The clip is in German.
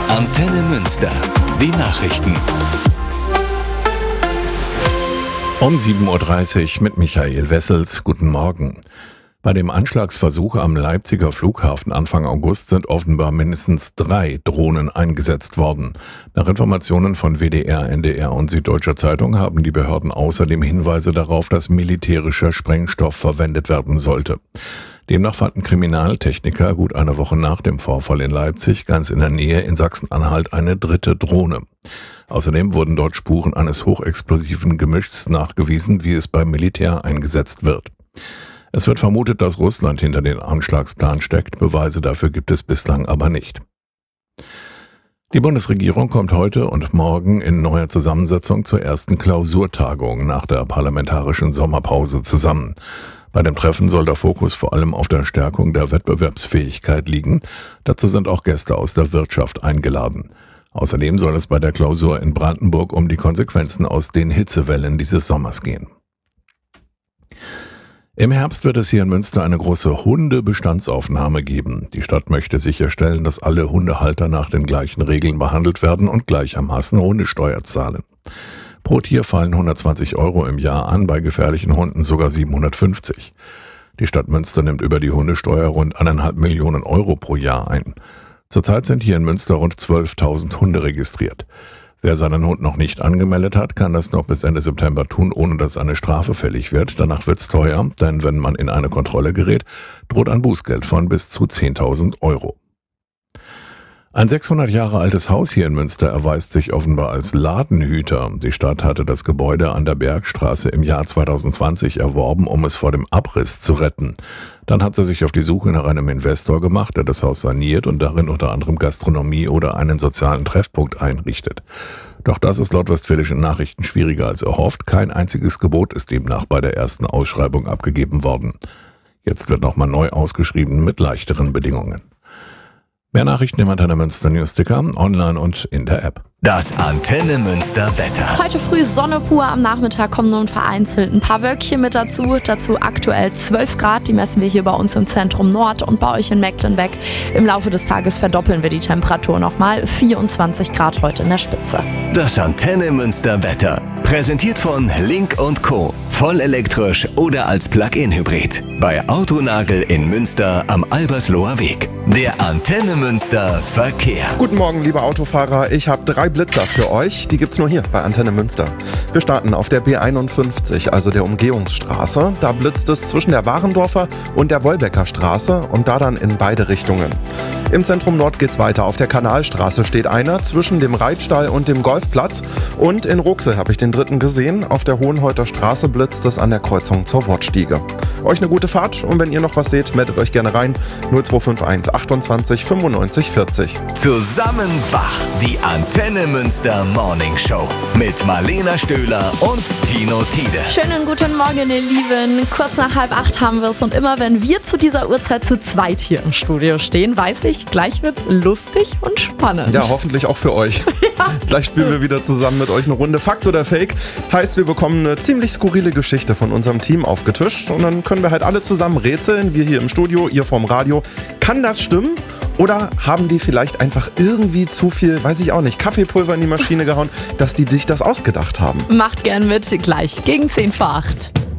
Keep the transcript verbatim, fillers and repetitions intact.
Antenne Münster. Die Nachrichten. Um sieben Uhr dreißig mit Michael Wessels. Guten Morgen. Bei dem Anschlagsversuch am Leipziger Flughafen Anfang August sind offenbar mindestens drei Drohnen eingesetzt worden. Nach Informationen von W D R, N D R und Süddeutscher Zeitung haben die Behörden außerdem Hinweise darauf, dass militärischer Sprengstoff verwendet werden sollte. Demnach fanden Kriminaltechniker gut eine Woche nach dem Vorfall in Leipzig ganz in der Nähe in Sachsen-Anhalt eine dritte Drohne. Außerdem wurden dort Spuren eines hochexplosiven Gemischs nachgewiesen, wie es beim Militär eingesetzt wird. Es wird vermutet, dass Russland hinter den Anschlagsplan steckt. Beweise dafür gibt es bislang aber nicht. Die Bundesregierung kommt heute und morgen in neuer Zusammensetzung zur ersten Klausurtagung nach der parlamentarischen Sommerpause zusammen. Bei dem Treffen soll der Fokus vor allem auf der Stärkung der Wettbewerbsfähigkeit liegen. Dazu sind auch Gäste aus der Wirtschaft eingeladen. Außerdem soll es bei der Klausur in Brandenburg um die Konsequenzen aus den Hitzewellen dieses Sommers gehen. Im Herbst wird es hier in Münster eine große Hundebestandsaufnahme geben. Die Stadt möchte sicherstellen, dass alle Hundehalter nach den gleichen Regeln behandelt werden und gleichermaßen Hundesteuer zahlen. Pro Tier fallen hundertzwanzig Euro im Jahr an, bei gefährlichen Hunden sogar siebenhundertfünfzig. Die Stadt Münster nimmt über die Hundesteuer rund eineinhalb Millionen Euro pro Jahr ein. Zurzeit sind hier in Münster rund zwölftausend Hunde registriert. Wer seinen Hund noch nicht angemeldet hat, kann das noch bis Ende September tun, ohne dass eine Strafe fällig wird. Danach wird's teuer, denn wenn man in eine Kontrolle gerät, droht ein Bußgeld von bis zu zehntausend Euro. Ein sechshundert Jahre altes Haus hier in Münster erweist sich offenbar als Ladenhüter. Die Stadt hatte das Gebäude an der Bergstraße im Jahr zweitausendzwanzig erworben, um es vor dem Abriss zu retten. Dann hat sie sich auf die Suche nach einem Investor gemacht, der das Haus saniert und darin unter anderem Gastronomie oder einen sozialen Treffpunkt einrichtet. Doch das ist laut Westfälischen Nachrichten schwieriger als erhofft. Kein einziges Gebot ist demnach bei der ersten Ausschreibung abgegeben worden. Jetzt wird nochmal neu ausgeschrieben mit leichteren Bedingungen. Mehr Nachrichten im Antenne Münster Newsticker, online und in der App. Das Antenne Münster Wetter. Heute früh Sonne pur, am Nachmittag kommen nun vereinzelt ein paar Wölkchen mit dazu. Dazu aktuell zwölf Grad, die messen wir hier bei uns im Zentrum Nord und bei euch in Mecklenbeck. Im Laufe des Tages verdoppeln wir die Temperatur nochmal, vierundzwanzig Grad heute in der Spitze. Das Antenne Münster Wetter. Präsentiert von Link und Co. Vollelektrisch oder als Plug-in-Hybrid. Bei Autonagel in Münster am Albersloher Weg. Der Antenne Münster Verkehr. Guten Morgen, liebe Autofahrer. Ich habe drei Blitzer für euch. Die gibt's nur hier bei Antenne Münster. Wir starten auf der B einundfünfzig, also der Umgehungsstraße. Da blitzt es zwischen der Warendorfer und der Wolbecker Straße und da dann in beide Richtungen. Im Zentrum Nord geht's weiter. Auf der Kanalstraße steht einer zwischen dem Reitstall und dem Golfplatz. Und in Ruxel habe ich den dritten gesehen. Auf der Hohenhäuter Straße blitzt es an der Kreuzung zur Wortstiege. Euch eine gute Fahrt und wenn ihr noch was seht, meldet euch gerne rein. null zwei fünf eins achtundzwanzig fünfundneunzig vierzig. Zusammen wach, die Antenne Münster Morning Show mit Marlena Stöhler und Tino Tiede. Schönen guten Morgen, ihr Lieben. Kurz nach halb acht haben wir es und immer wenn wir zu dieser Uhrzeit zu zweit hier im Studio stehen, weiß ich, gleich wird's lustig und spannend. Ja, hoffentlich auch für euch. Ja. Gleich spielen wir wieder zusammen mit euch eine Runde Fakt oder Fake. Heißt, wir bekommen eine ziemlich skurrile Geschichte von unserem Team aufgetischt und dann können wir halt alle zusammen rätseln, wir hier im Studio, ihr vorm Radio. Kann das stimmen? Oder haben die vielleicht einfach irgendwie zu viel, weiß ich auch nicht, Kaffeepulver in die Maschine gehauen, dass die sich das ausgedacht haben? Macht gern mit, gleich gegen zehn vor acht.